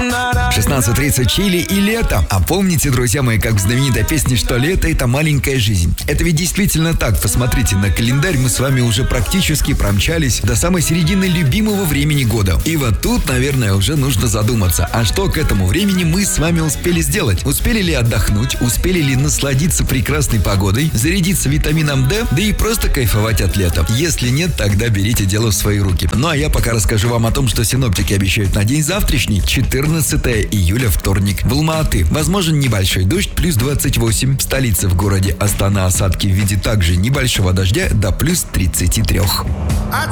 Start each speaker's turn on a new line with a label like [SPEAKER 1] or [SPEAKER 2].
[SPEAKER 1] 16:30 Чили и лето. А помните, друзья мои, как в знаменитой песне, что лето — это маленькая жизнь? Это ведь действительно так. Посмотрите на календарь, мы с вами уже практически промчались до самой середины любимого времени года. И вот тут, наверное, уже нужно задуматься, а что к этому времени мы с вами успели сделать? Успели ли отдохнуть? Успели ли насладиться прекрасной погодой? Зарядиться витамином D? Да и просто кайфовать от лета. Если нет, тогда берите дело в свои руки. Ну а я пока расскажу вам о том, что синоптики обещают на день завтрашний, 14 июля, вторник. В Алма-Аты возможен небольшой дождь, плюс 28. В столице, в городе Астана, осадки в виде также небольшого дождя, до плюс 33.